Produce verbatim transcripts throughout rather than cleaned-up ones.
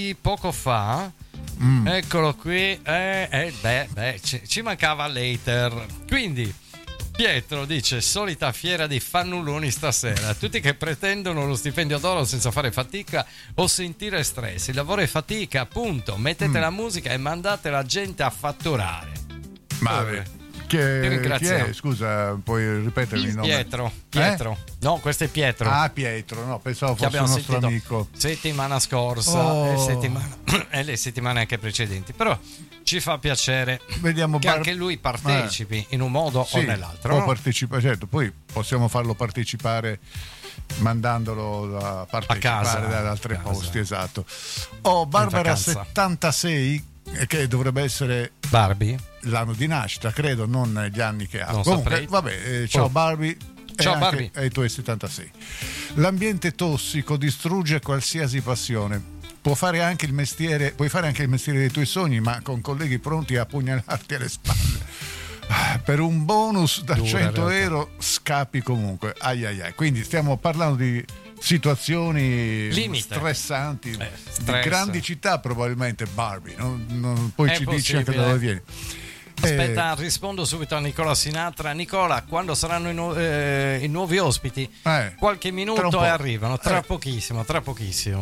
di poco fa. Mm. Eccolo qui. Eh, eh, beh, beh, ci, ci mancava Later. Quindi Pietro dice: solita fiera dei fannulloni stasera, tutti che pretendono lo stipendio d'oro senza fare fatica o sentire stress. Il lavoro è fatica, appunto. Mettete mm. la musica e mandate la gente a fatturare. Ma eh. Che, chi è? Scusa, puoi ripetermi il nome? Pietro, Pietro. Eh? No, questo è Pietro. Ah, Pietro, no, pensavo fosse un nostro amico. Settimana scorsa oh. e, settimana, e le settimane anche precedenti. Però ci fa piacere Vediamo che bar- anche lui partecipi eh. in un modo sì, o nell'altro. O no? partecipa, certo, poi possiamo farlo partecipare mandandolo a partecipare a casa, da altri a casa. posti, esatto. Oh, Barbara settantasei, che dovrebbe essere Barbie, l'anno di nascita, credo, non gli anni che ha. Non Comunque, saprei. vabbè, eh, ciao oh. Barbie. Ciao e Barbie. Ai tuoi settantasei. L'ambiente tossico distrugge qualsiasi passione. Può fare anche il mestiere, puoi fare anche il mestiere dei tuoi sogni, ma con colleghi pronti a pugnalarti alle spalle. Per un bonus da Dura, cento euro scappi comunque. Ai ai ai. Quindi stiamo parlando di situazioni Limite. stressanti, eh, di stress. grandi città, probabilmente Barbie. Non, non, poi È ci dici anche da dove vieni. Aspetta, eh, rispondo subito a Nicola Sinatra. Nicola, quando saranno i, nu- eh, i nuovi ospiti? Eh, Qualche minuto e arrivano, tra eh. pochissimo, tra pochissimo.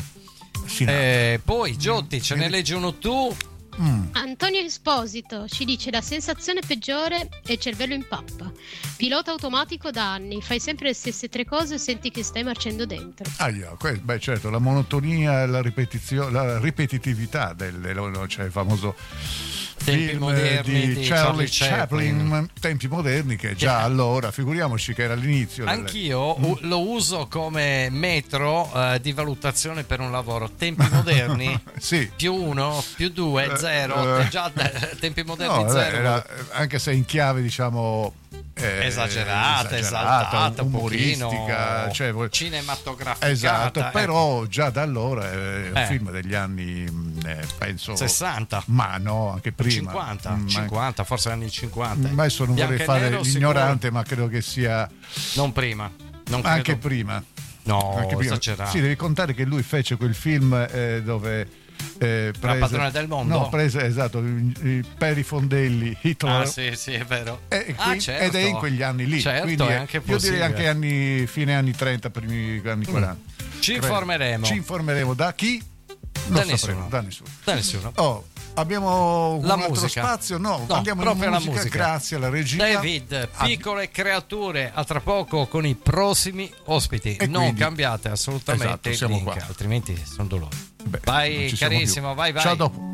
Eh, poi Giotti, ce ne leggi uno tu? Mm. Antonio Esposito ci dice: la sensazione peggiore è il cervello in pappa. Pilota automatico da anni, fai sempre le stesse tre cose e senti che stai marcendo dentro. Ah, yeah, que- beh, certo, la monotonia e la ripetizione, la ripetitività del, del cioè il famoso Tempi film moderni di, di Charlie Charlie Chaplin, Chaplin. Tempi moderni, che già allora, figuriamoci che era all'inizio. Anch'io delle... u- lo uso come metro uh, di valutazione per un lavoro. Tempi moderni, sì. più uno, più due, zero, eh, già eh, tempi moderni no, zero. Era, anche se in chiave, diciamo, eh, esagerata, esaltata, umoristica, un cioè, cinematograficata. Esatto, ecco. Però già da allora è un Eh. film degli anni, eh, penso sessanta, ma no, anche prima. cinquanta, Mm, cinquanta, forse anni cinquanta. Ma adesso non Bianco vorrei e fare nero, l'ignorante, sicuro. ma credo che sia Non prima, non credo. anche prima. No, Anche prima. esagerato. Sì, devi contare che lui fece quel film eh, dove eh, prese, La padrona del mondo? No, prese, esatto, i, i, per i fondelli Hitler. Ah, sì, sì, è vero. E, ah, qui, certo. Ed è in quegli anni lì. Certo, quindi è è, anche io possibile. direi anche anni, fine anni trenta, primi anni quaranta. Mm. Ci Credo. informeremo. Ci informeremo da chi? Da Non nessuno. sapremo, da nessuno. Da nessuno. Oh, abbiamo La un altro musica. spazio? No, No, andiamo proprio in la musica, musica. grazie alla regia. David, Ah, piccole creature, a tra poco con i prossimi ospiti. E non quindi- cambiate assolutamente Esatto, il siamo link, qua. altrimenti sono dolori. beh, non Vai ci siamo carissimo, più. vai vai. Ciao, a dopo.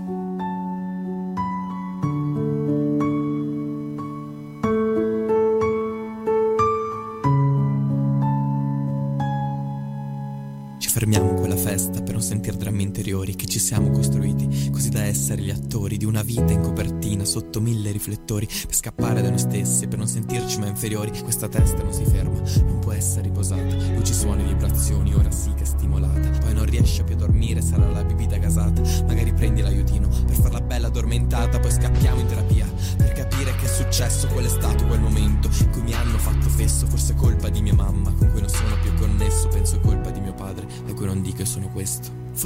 Fermiamo in quella festa per non sentir drammi interiori che ci siamo costruiti, così da essere gli attori di una vita in copertina sotto mille riflettori, per scappare da noi stessi e per non sentirci mai inferiori. Questa testa non si ferma, non può essere riposata, luci, suoni, vibrazioni, ora sì che è stimolata. Poi non riesce più a dormire, sarà la bibita gasata, magari prendi l'aiutino per farla bella addormentata. Poi scappiamo in terapia per capire che è successo, qual è stato quel momento in cui mi hanno fatto fesso. Forse è colpa di mia mamma con cui non sono più connesso, penso è colpa di mio padre a cui non dico che sono questo.